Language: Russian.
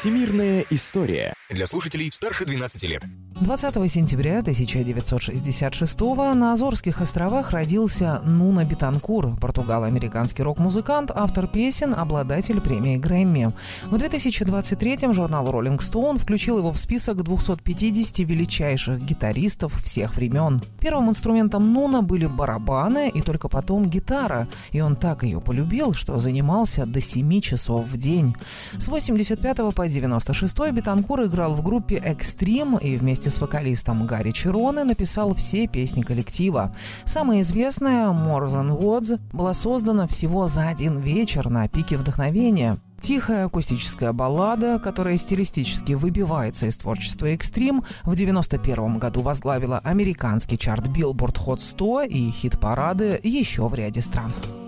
Всемирная история. Для слушателей старше 12 лет. 20 сентября 1966-го на Азорских островах родился Нуно Бетанкур, португало-американский рок-музыкант, автор песен, обладатель премии Грэмми. В 2023-м журнал Rolling Stone включил его в список 250 величайших гитаристов всех времен. Первым инструментом Нуно были барабаны и только потом гитара, и он так ее полюбил, что занимался до 7 часов в день. С 85 по 96 Бетанкур играл в группе Extreme и вместе с вокалистом Гарри Чироне написал все песни коллектива. Самая известная «More Than Words» была создана всего за один вечер на пике вдохновения. Тихая акустическая баллада, которая стилистически выбивается из творчества Extreme, в 1991 году возглавила американский чарт Billboard Hot 100 и хит-парады еще в ряде стран.